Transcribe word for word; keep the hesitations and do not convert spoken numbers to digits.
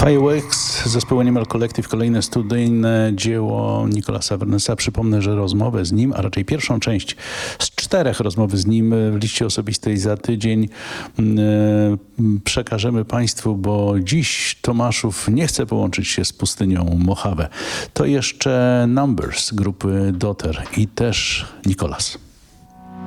Fireworks, zespołu Animal Collective, kolejne studyjne dzieło Nicolasa Vernesa. Przypomnę, że rozmowę z nim, a raczej pierwszą część z czterech rozmowy z nim w liście osobistej za tydzień przekażemy Państwu, bo dziś Tomaszów nie chce połączyć się z pustynią Mojave. To jeszcze Numbers grupy Daughter i też Nicolas.